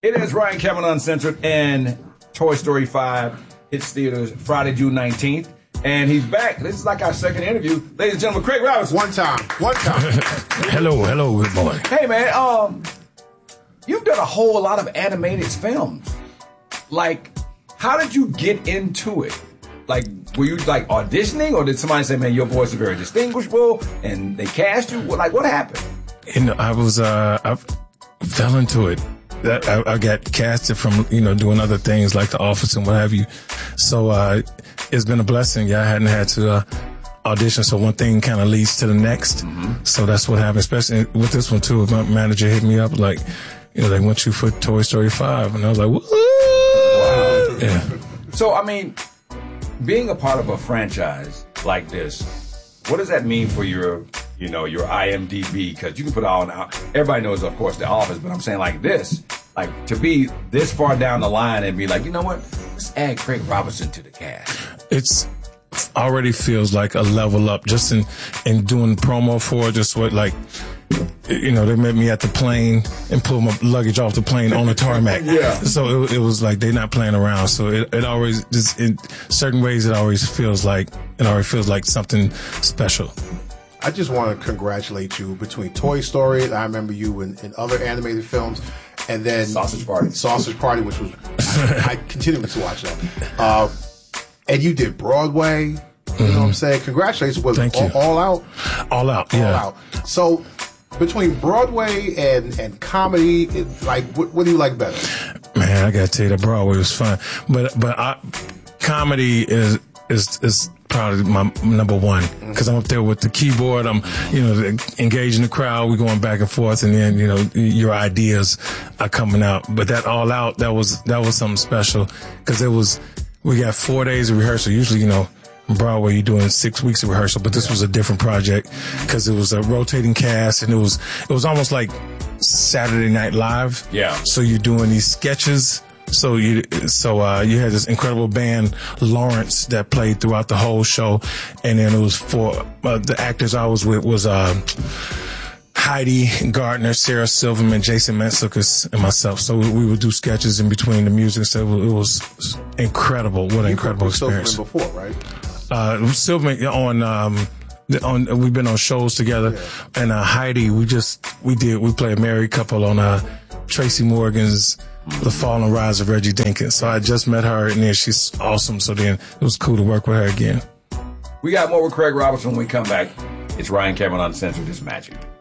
It is Ryan Cameron Uncensored, and Toy Story 5 hits theaters Friday, June 19th. And he's back. This is like our second interview. Ladies and gentlemen, Craig Robinson. One time. Hello, good morning. Hey, man, you've done a whole lot of animated films. Like, how did you get into it? Like, were you, like, auditioning? Or did somebody say, man, your voice is very distinguishable, and they cast you? Like, what happened? I fell into it. I got casted from, doing other things like The Office and what have you. So, it's been a blessing. I hadn't had to audition. So one thing kind of leads to the next. Mm-hmm. So that's what happened, especially with this one too. My manager hit me up like, they want you for Toy Story 5. And I was like, woo! Wow. Yeah. So, I mean, being a part of a franchise like this, what does that mean for your IMDb? Because you can put all out. Everybody knows, of course, The Office, but I'm saying like this, like to be this far down the line and be like, you know what? Let's add Craig Robinson to the cast. It's already feels like a level up just in doing promo for just what like. They met me at the plane and pulled my luggage off the plane on the tarmac. Yeah. So it was like they're not playing around. So it always just in certain ways it always feels like something special. I just want to congratulate you between Toy Story. I remember you in other animated films, and then Sausage Party, which was I continue to watch that. And you did Broadway. You know what I'm saying? Congratulations. Thank you. All Out? All Out, yeah. All Out. So between Broadway and comedy, what do you like better? Man, I gotta tell you that Broadway was fun, but comedy is probably my number one because I'm up there with the keyboard. I'm engaging the crowd. We're going back and forth, and then your ideas are coming out. But that All Out, that was something special because we got 4 days of rehearsal. Usually, Broadway, you're doing 6 weeks of rehearsal, but this was a different project because it was a rotating cast, and it was almost like Saturday Night Live. Yeah. So you're doing these sketches. So you had this incredible band, Lawrence, that played throughout the whole show, and then it was for the actors I was with was Heidi Gardner, Sarah Silverman, Jason Mantzoukas, and myself. So we would do sketches in between the music. So it was incredible. What an incredible experience. Silverman before, right? Silverman we've been on shows together, yeah. And Heidi, we played a married couple on Tracy Morgan's The Fall and Rise of Reggie Dinkins. So I just met her, and then she's awesome. So then it was cool to work with her again. We got more with Craig Robinson when we come back. It's Ryan Cameron Uncensored. This Magic.